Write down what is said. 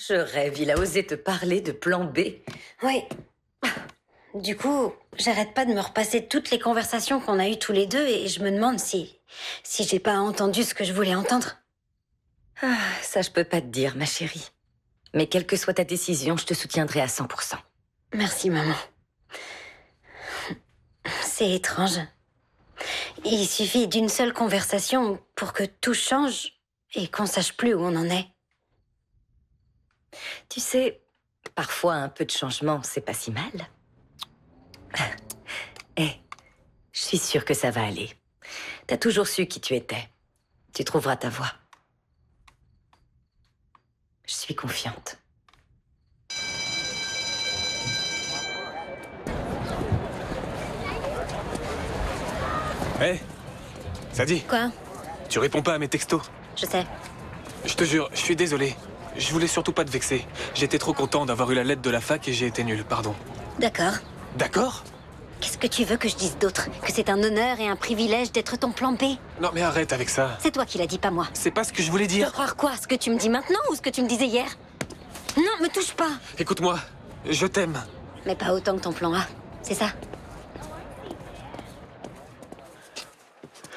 Je rêve, il a osé te parler de plan B. Oui. Du coup, j'arrête pas de me repasser toutes les conversations qu'on a eues tous les deux et je me demande si j'ai pas entendu ce que je voulais entendre. Ah, ça, je peux pas te dire, ma chérie. Mais quelle que soit ta décision, je te soutiendrai à 100%. Merci, maman. C'est étrange. Il suffit d'une seule conversation pour que tout change et qu'on sache plus où on en est. Tu sais, parfois un peu de changement, c'est pas si mal. Eh, je suis sûre que ça va aller. T'as toujours su qui tu étais. Tu trouveras ta voie. Je suis confiante. Hé, Sadie, Quoi? tu réponds pas à mes textos. Je sais. Je te jure, je suis désolé. Je voulais surtout pas te vexer. J'étais trop content d'avoir eu la lettre de la fac et j'ai été nul, pardon. D'accord. D'accord? Qu'est-ce que tu veux que je dise d'autre? Que c'est un honneur et un privilège d'être ton plan B? Non mais arrête avec ça. C'est toi qui l'as dit, pas moi. C'est pas ce que je voulais Tu veux dire. croire quoi? Ce que tu me dis maintenant ou ce que tu me disais hier? Non, me touche pas! Écoute-moi, je t'aime. Mais pas autant que ton plan A, c'est ça?